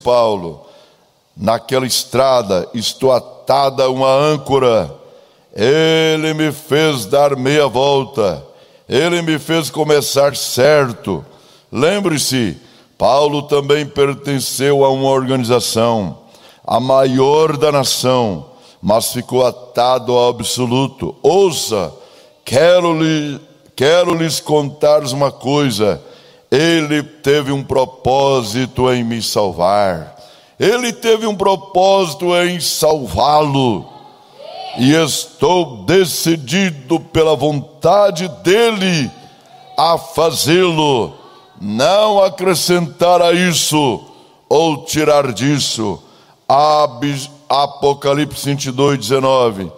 Paulo, naquela estrada, estou atada a uma âncora. Ele me fez dar meia volta, ele me fez começar certo. Lembre-se, Paulo também pertenceu a uma organização, a maior da nação, mas ficou atado ao absoluto. Ouça, quero lhes contar uma coisa. Ele teve um propósito em me salvar. Ele teve um propósito em salvá-lo. E estou decidido pela vontade dele a fazê-lo. Não acrescentar a isso ou tirar disso. Apocalipse 22:19.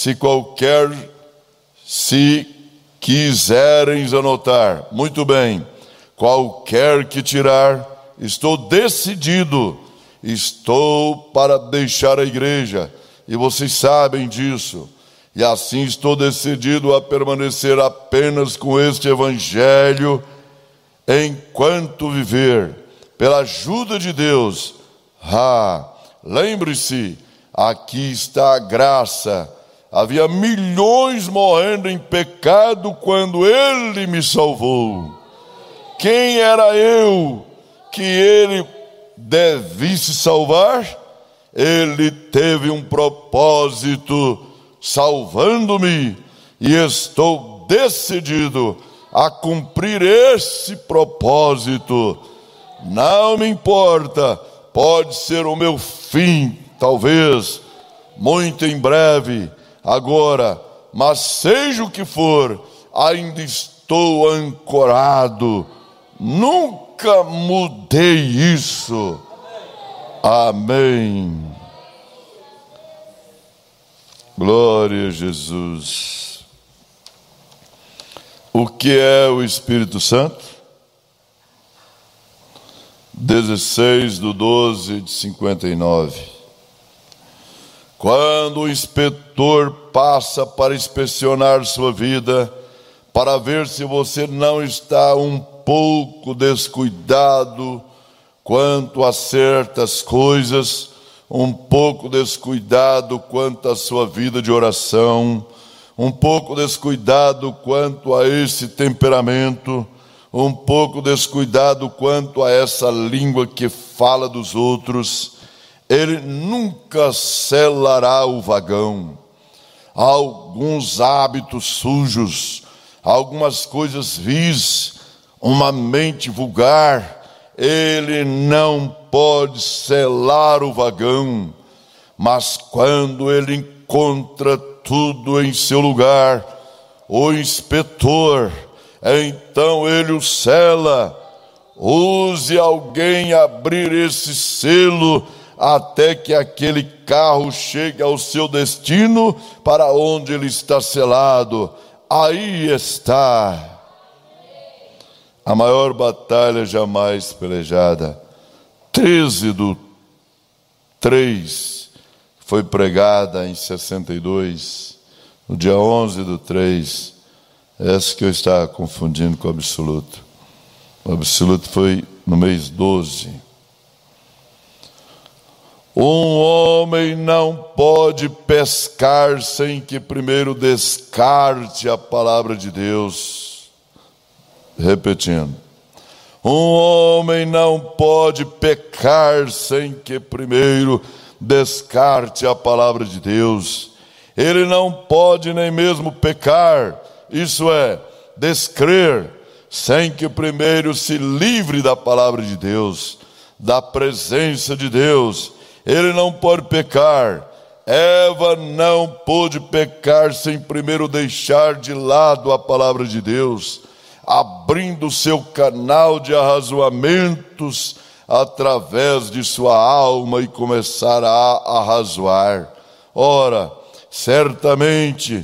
Se quiserem anotar, muito bem, qualquer que tirar, estou decidido, estou para deixar a igreja, e vocês sabem disso, e assim estou decidido a permanecer apenas com este evangelho, enquanto viver, pela ajuda de Deus. Lembre-se, aqui está a graça. Havia milhões morrendo em pecado quando ele me salvou. Quem era eu que ele devisse salvar? Ele teve um propósito salvando-me, e estou decidido a cumprir esse propósito. Não me importa, pode ser o meu fim, talvez, muito em breve, agora, mas seja o que for, ainda estou ancorado, nunca mudei isso. Amém. Glória a Jesus. O que é o Espírito Santo? 16/12/59. Quando o inspetor passa para inspecionar sua vida, para ver se você não está um pouco descuidado quanto a certas coisas, um pouco descuidado quanto à sua vida de oração, um pouco descuidado quanto a esse temperamento, um pouco descuidado quanto a essa língua que fala dos outros, ele nunca selará o vagão. Há alguns hábitos sujos, algumas coisas vis, uma mente vulgar, ele não pode selar o vagão. Mas quando ele encontra tudo em seu lugar, o inspetor, então ele o sela. Use alguém abrir esse selo até que aquele carro chegue ao seu destino, para onde ele está selado. Aí está a maior batalha jamais pelejada. 13/3 foi pregada em 62, no dia 11/3. Essa que eu estava confundindo com o absoluto. O absoluto foi no mês 12. Um homem não pode pescar sem que primeiro descarte a palavra de Deus. Repetindo. Um homem não pode pecar sem que primeiro descarte a palavra de Deus. Ele não pode nem mesmo pecar, isso é, descrer, sem que primeiro se livre da palavra de Deus, da presença de Deus. Ele não pode pecar. Eva não pôde pecar sem primeiro deixar de lado a palavra de Deus, abrindo seu canal de arrazoamentos através de sua alma e começar a arrazoar. Ora, certamente,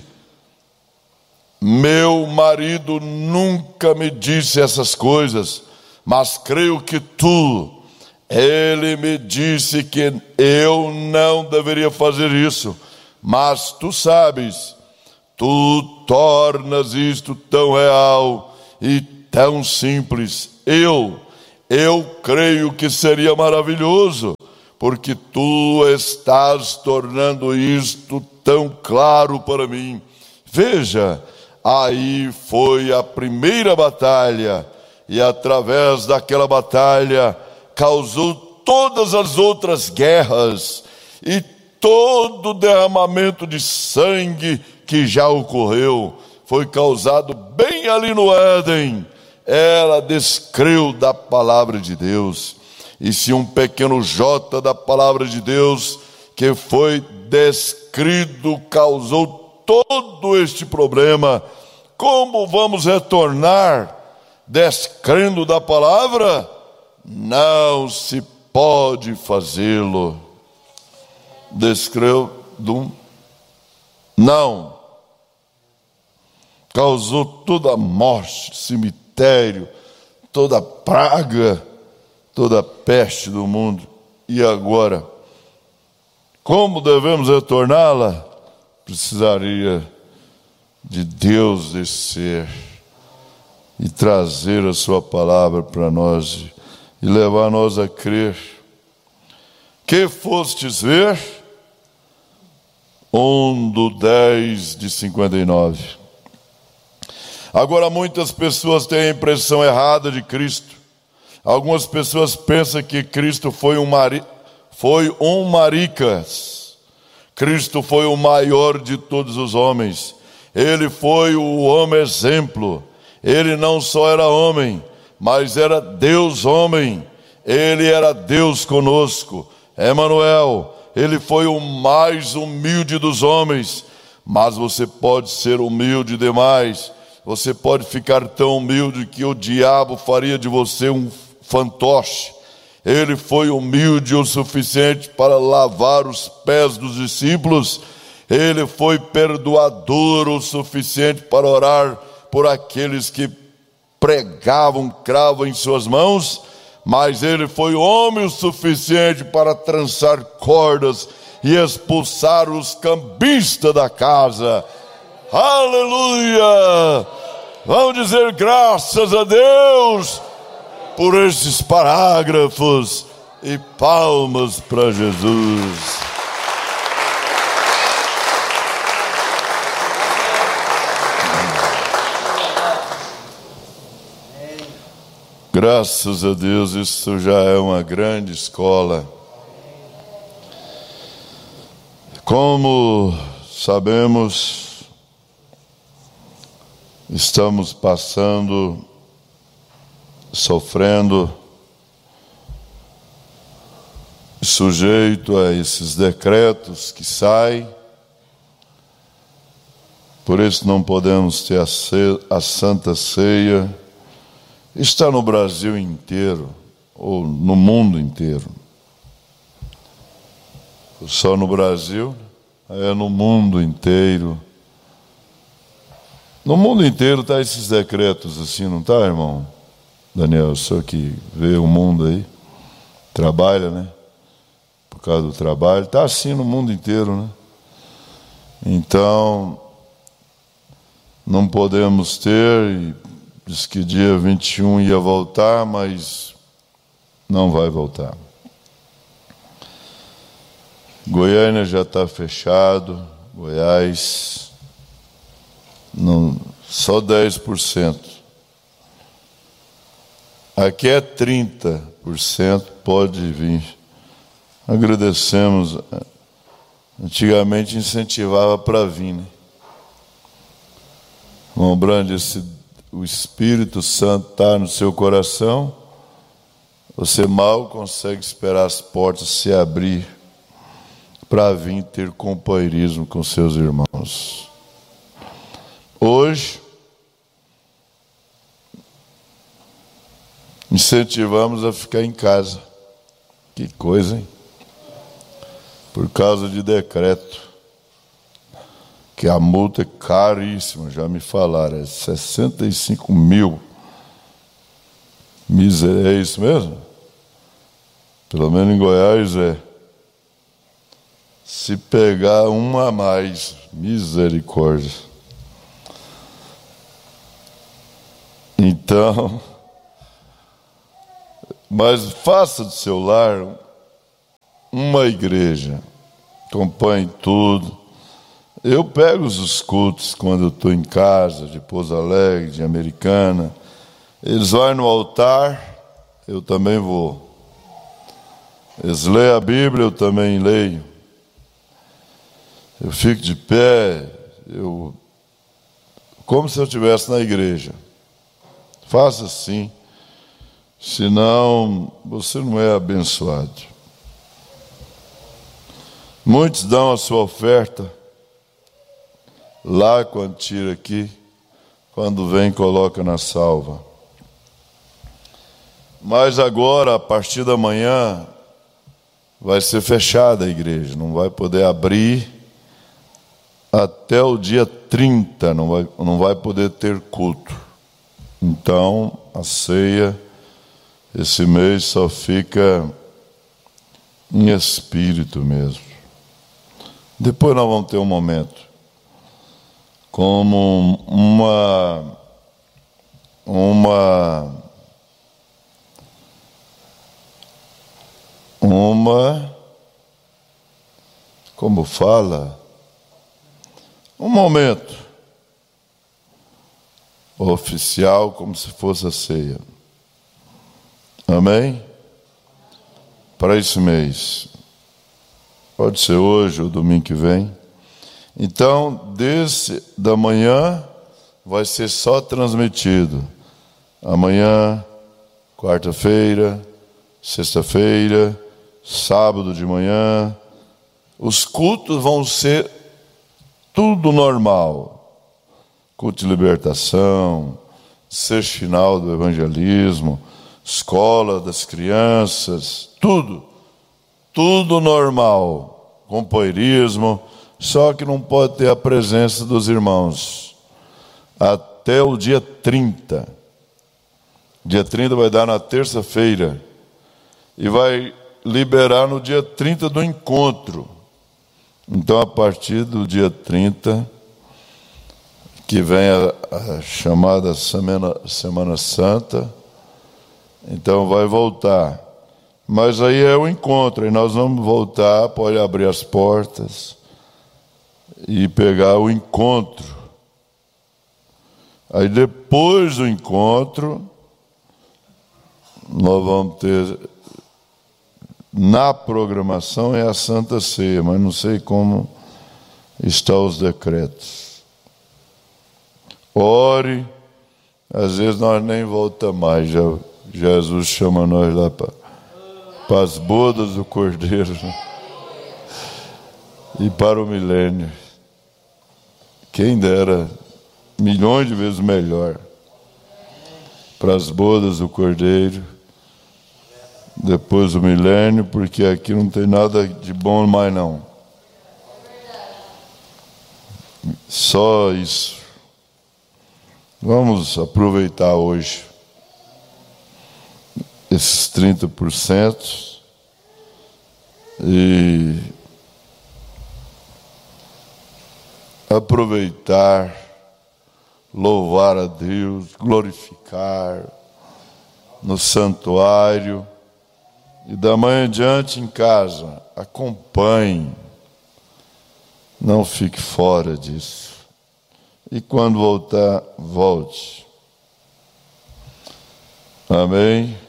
meu marido nunca me disse essas coisas, mas creio que ele me disse que eu não deveria fazer isso, mas tu sabes, tu tornas isto tão real e tão simples. Eu creio que seria maravilhoso, porque tu estás tornando isto tão claro para mim. Veja, aí foi a primeira batalha, e através daquela batalha causou todas as outras guerras e todo o derramamento de sangue que já ocorreu foi causado bem ali no Éden. Ela descreu da palavra de Deus. E se um pequeno J da palavra de Deus que foi descrito causou todo este problema, como vamos retornar descrendo da palavra? Não se pode fazê-lo. Descreu do não. Causou toda a morte, cemitério, toda a praga, toda a peste do mundo. E agora, como devemos retorná-la? Precisaria de Deus descer e trazer a sua palavra para nós e levar nós a crer. Que fostes ver? 1:10 de 59. Agora, muitas pessoas têm a impressão errada de Cristo. Algumas pessoas pensam que Cristo foi um maricas. Cristo foi o maior de todos os homens. Ele foi o homem exemplo. Ele não só era homem, mas era Deus homem. Ele era Deus conosco. Emanuel, ele foi o mais humilde dos homens. Mas você pode ser humilde demais. Você pode ficar tão humilde que o diabo faria de você um fantoche. Ele foi humilde o suficiente para lavar os pés dos discípulos. Ele foi perdoador o suficiente para orar por aqueles que pregavam cravo em suas mãos. Mas ele foi homem o suficiente para trançar cordas e expulsar os cambistas da casa. Aleluia! Vamos dizer graças a Deus por esses parágrafos e palmas para Jesus. Graças a Deus, isso já é uma grande escola. Como sabemos, estamos passando, sofrendo, sujeito a esses decretos que saem. Por isso não podemos ter a Santa Ceia. Está no Brasil inteiro, ou no mundo inteiro. Só no Brasil, é no mundo inteiro. No mundo inteiro está esses decretos assim, não está, irmão? Daniel, o senhor que vê o mundo aí, trabalha, né? Por causa do trabalho, está assim no mundo inteiro, né? Então, não podemos ter, diz que dia 21 ia voltar, mas não vai voltar. Goiânia já está fechado, Goiás, não, só 10%. Aqui é 30%, pode vir. Agradecemos. Antigamente incentivava para vir, né? Irmão Brande, o Espírito Santo está no seu coração, você mal consegue esperar as portas se abrir para vir ter companheirismo com seus irmãos. Hoje, incentivamos a ficar em casa. Que coisa, hein? Por causa de decreto. Que a multa é caríssima, já me falaram, é 65 mil. É isso mesmo? Pelo menos em Goiás é. Se pegar uma a mais, misericórdia. Então, Mas faça do seu lar uma igreja. Acompanhe tudo. Eu pego os cultos quando eu estou em casa, de Pouso Alegre, de Americana. Eles vão no altar, eu também vou. Eles leem a Bíblia, eu também leio. Eu fico de pé, como se eu estivesse na igreja. Faça assim, senão você não é abençoado. Muitos dão a sua oferta lá quando tira aqui, quando vem coloca na salva. Mas agora, a partir da manhã, vai ser fechada a igreja, não vai poder abrir até o dia 30, não vai poder ter culto. Então, a ceia, esse mês só fica em espírito mesmo. Depois nós vamos ter um momento como como fala, um momento oficial, como se fosse a ceia. Amém? Para esse mês. Pode ser hoje ou domingo que vem. Então, da manhã vai ser só transmitido. Amanhã, quarta-feira, sexta-feira, sábado de manhã. Os cultos vão ser tudo normal. Culto de libertação, sexto final do evangelismo, escola das crianças, tudo normal. Companheirismo, só que não pode ter a presença dos irmãos até o dia 30. Dia 30 vai dar na terça-feira e vai liberar no dia 30 do encontro. Então, a partir do dia 30, que vem a chamada Semana Santa, então vai voltar. Mas aí é o encontro, e nós vamos voltar, pode abrir as portas e pegar o encontro. Aí depois do encontro, nós vamos ter, na programação é a Santa Ceia, mas não sei como estão os decretos. Ore, às vezes nós nem voltamos mais, Jesus chama nós lá para as bodas do Cordeiro, né? E para o milênio. Quem dera, milhões de vezes melhor, para as bodas do Cordeiro, depois do milênio, porque aqui não tem nada de bom mais não. Só isso. Vamos aproveitar hoje esses 30% e aproveitar, louvar a Deus, glorificar no santuário. E da manhã em diante em casa, acompanhe, não fique fora disso. E quando voltar, volte. Amém?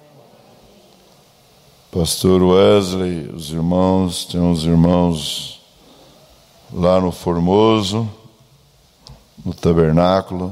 Pastor Wesley, os irmãos, tem uns irmãos lá no Formoso, no tabernáculo.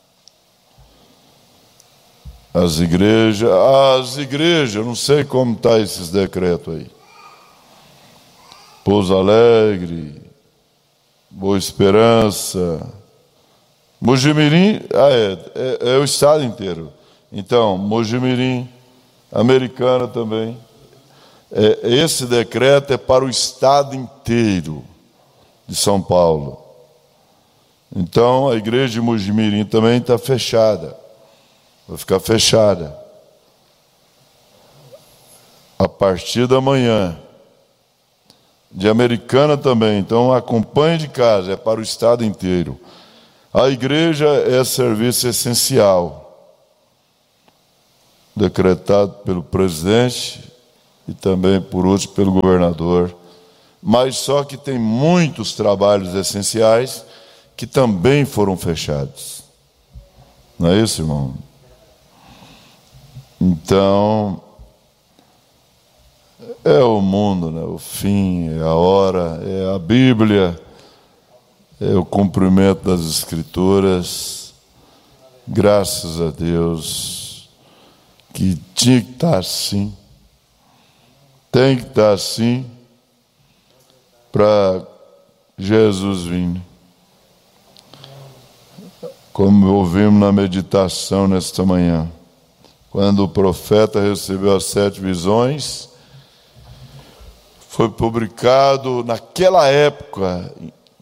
As igrejas, não sei como está esses decretos aí. Pouso Alegre, Boa Esperança, Mojimirim, é o estado inteiro. Então, Mojimirim, Americana também. Esse decreto é para o estado inteiro de São Paulo. Então, a igreja de Mojimirim também está fechada. Vai ficar fechada a partir da manhã. De Americana também. Então acompanhe de casa, é para o estado inteiro. A igreja é serviço essencial. decretado pelo presidente e também, por último, pelo governador. Mas só que tem muitos trabalhos essenciais que também foram fechados. Não é isso, irmão? Então, é o mundo, né? O fim, é a hora, é a Bíblia, é o cumprimento das Escrituras. Graças a Deus, que tinha que estar assim, tem que estar assim, para Jesus vir. Como ouvimos na meditação nesta manhã, quando o profeta recebeu as 7 visões, foi publicado naquela época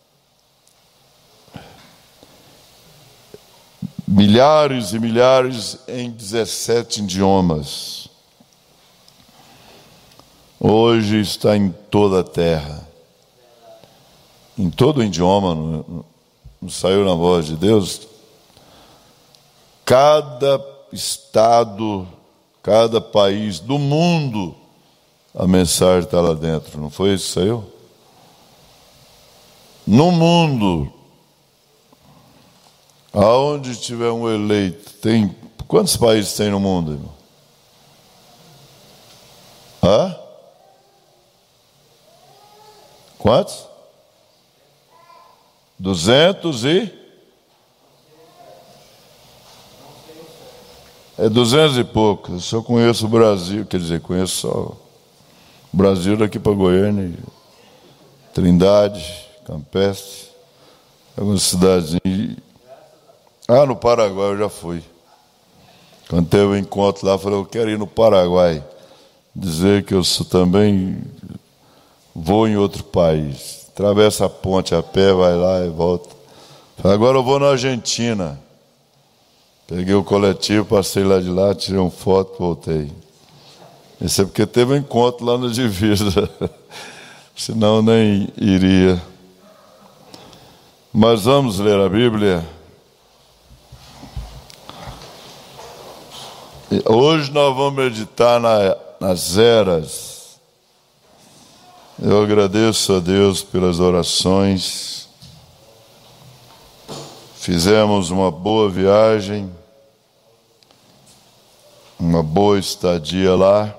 milhares e milhares em 17 idiomas. Hoje está em toda a terra, em todo o idioma, não saiu na voz de Deus. Cada estado, cada país do mundo, a mensagem está lá dentro. Não foi isso que saiu? No mundo, aonde tiver um eleito, tem quantos países tem no mundo, irmão? Hã? Quantos? 200 e? É 200 e poucos. Eu só conheço o Brasil, quer dizer, conheço só o Brasil daqui para Goiânia, Trindade, Campestre, algumas cidadezinhas. No Paraguai eu já fui. Quando teve um encontro lá, eu falei, eu quero ir no Paraguai, dizer que eu também vou em outro país. Atravessa a ponte a pé, vai lá e volta. Falei, agora eu vou na Argentina. Peguei o coletivo, passei lá de lá, tirei uma foto, voltei. Isso é porque teve um encontro lá na divisa. Senão nem iria. Mas vamos ler a Bíblia. Hoje nós vamos meditar nas eras. Eu agradeço a Deus pelas orações. Fizemos uma boa viagem, uma boa estadia lá.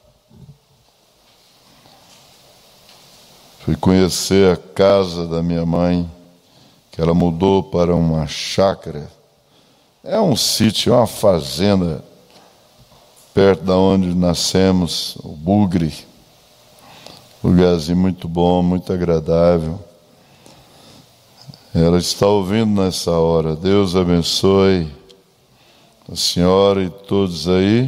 Fui conhecer a casa da minha mãe, que ela mudou para uma chácara. É um sítio, é uma fazenda, perto da onde nascemos, o Bugre. Lugarzinho muito bom, muito agradável. Ela está ouvindo nessa hora. Deus abençoe a senhora e todos aí.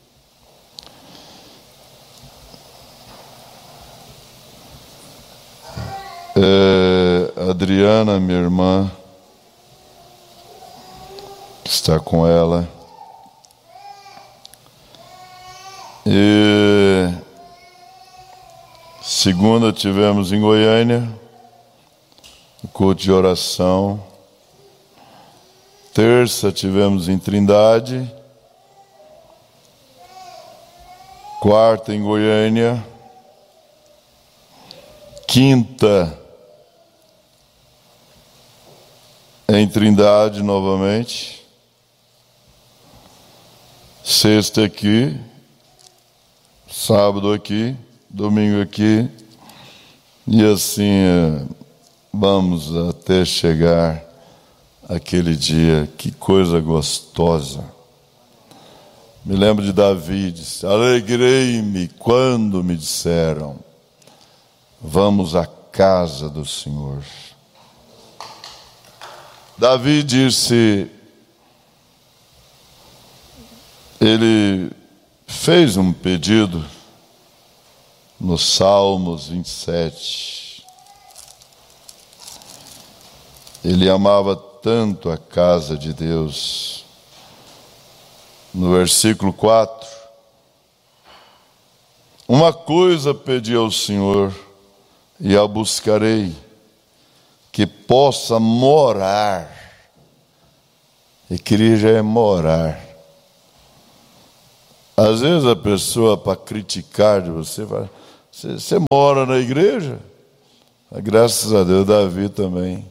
Adriana, minha irmã, que está com ela. E segunda tivemos em Goiânia o culto de oração. Terça tivemos em Trindade. Quarta em Goiânia. Quinta em Trindade novamente. Sexta aqui. Sábado aqui. Domingo aqui. E assim vamos até chegar aquele dia. Que coisa gostosa. Me lembro de Davi, disse, alegrei-me quando me disseram, vamos à casa do Senhor. Davi disse, ele fez um pedido no Salmos 27. Ele amava tanto a casa de Deus. No versículo 4, uma coisa pedi ao Senhor e a buscarei, que possa morar. Igreja é morar Às vezes a pessoa, para criticar de você, fala, você mora na igreja? Graças a Deus, Davi também.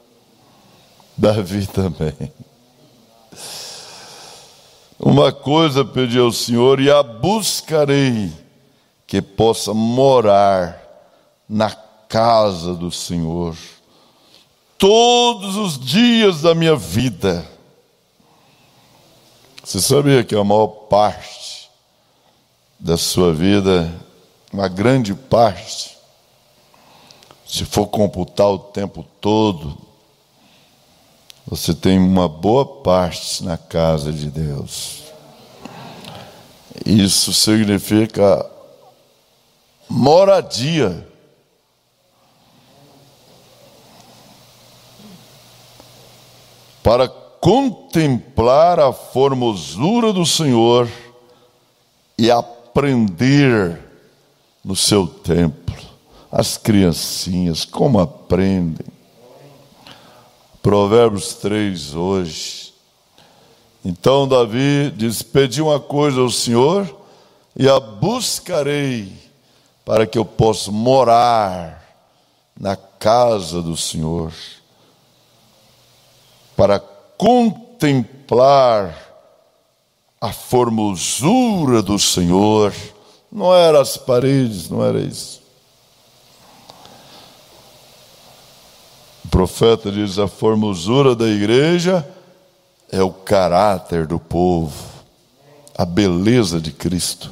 Uma coisa pedi ao Senhor e a buscarei, que possa morar na casa do Senhor todos os dias da minha vida. Você sabia que a maior parte da sua vida, uma grande parte, se for computar o tempo todo, você tem uma boa parte na casa de Deus. Isso significa moradia. Para contemplar a formosura do Senhor e aprender no seu templo. As criancinhas, como aprendem. Provérbios 3 hoje. Então Davi diz, pedi uma coisa ao Senhor e a buscarei para que eu possa morar na casa do Senhor, para contemplar a formosura do Senhor. Não era as paredes, não era isso. O profeta diz, a formosura da igreja é o caráter do povo, a beleza de Cristo.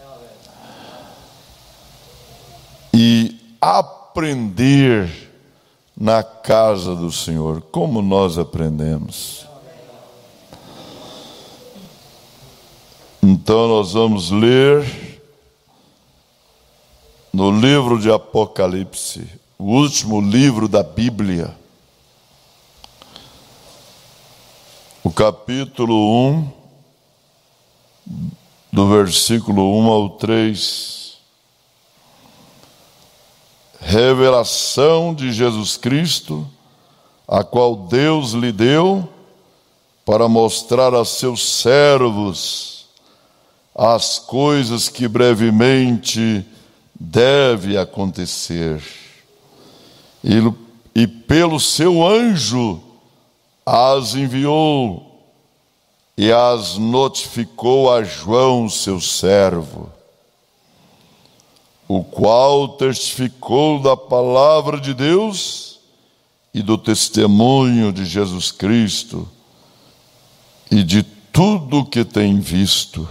E aprender na casa do Senhor, como nós aprendemos. Então nós vamos ler no livro de Apocalipse, o último livro da Bíblia, o capítulo 1, do versículo 1 ao 3. Revelação de Jesus Cristo, a qual Deus lhe deu para mostrar a seus servos as coisas que brevemente deve acontecer. E pelo seu anjo as enviou e as notificou a João, seu servo, o qual testificou da palavra de Deus e do testemunho de Jesus Cristo e de tudo que tem visto.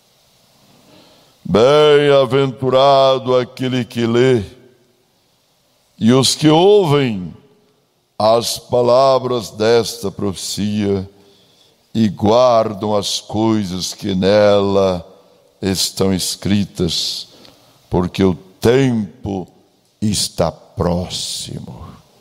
Bem-aventurado aquele que lê e os que ouvem as palavras desta profecia e guardam as coisas que nela estão escritas, porque o tempo está próximo.